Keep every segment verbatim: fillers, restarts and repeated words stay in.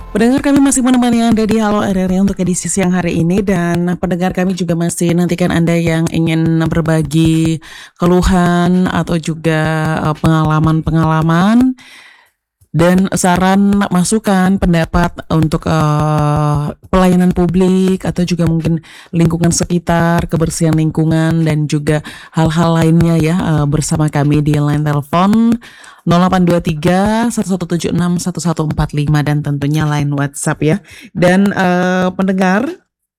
Pendengar kami masih menemani Anda di Halo R R I untuk edisi siang hari ini, dan pendengar kami juga masih nantikan Anda yang ingin berbagi keluhan atau juga eh, pengalaman-pengalaman dan saran, masukan, pendapat untuk eh, pelayanan publik atau juga mungkin lingkungan sekitar, kebersihan lingkungan dan juga hal-hal lainnya ya, eh, bersama kami di line telepon nol delapan dua tiga satu satu tujuh enam satu satu empat lima dan tentunya line WhatsApp ya. Dan eh, pendengar,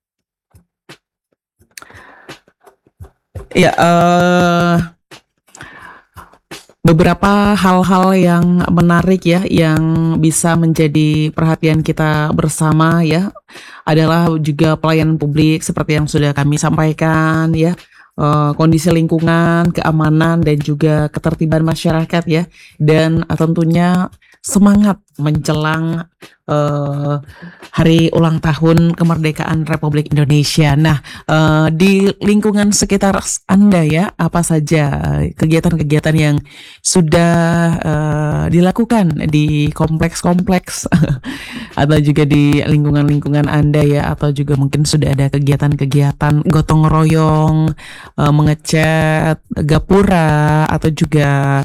ya eh beberapa hal-hal yang menarik ya, yang bisa menjadi perhatian kita bersama ya, adalah juga pelayanan publik seperti yang sudah kami sampaikan ya, eee, kondisi lingkungan, keamanan, dan juga ketertiban masyarakat ya, dan eh, tentunya semangat menjelang, eee, hari ulang tahun kemerdekaan Republik Indonesia. Nah, eee, di lingkungan sekitar Anda ya, apa saja kegiatan-kegiatan yang sudah, eee, dilakukan di kompleks-kompleks atau juga di lingkungan-lingkungan Anda ya, atau juga mungkin sudah ada kegiatan-kegiatan gotong royong, eee, mengecat gapura atau juga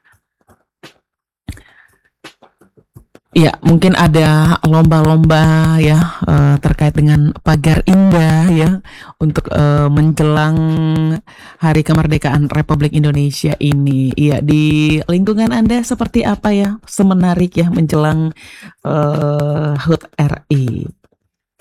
ya mungkin ada lomba-lomba ya, eee, terkait dengan pagar indah ya, untuk, eee, menjelang hari kemerdekaan Republik Indonesia ini. Iya, di lingkungan Anda seperti apa ya, semenarik ya menjelang, eee, H U T R I?